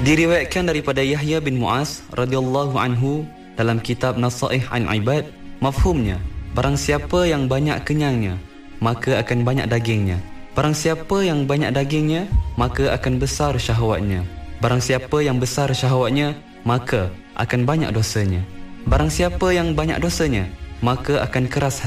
Diriwayatkan daripada Yahya bin Mu'az radhiyallahu anhu dalam kitab Nasaih an Ibad, mafhumnya, barang siapa yang banyak kenyangnya, maka akan banyak dagingnya. Barang siapa yang banyak dagingnya, maka akan besar syahwatnya. Barang siapa yang besar syahwatnya, maka akan banyak dosanya. Barang siapa yang banyak dosanya, maka akan keras